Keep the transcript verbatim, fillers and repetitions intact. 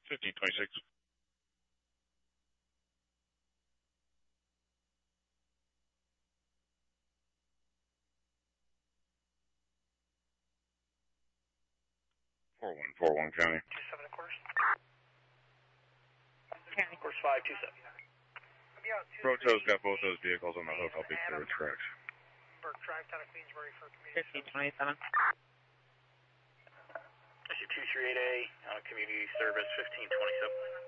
fifteen twenty-six. four one four one County. two seven course. County. Course five two seven. Proto's got both those vehicles on the hook. I'll be clear with tracks. Burke Drive, town of Queensbury for community. fifteen twenty-seven. I see two three eight A, uh, community service, fifteen twenty-seven.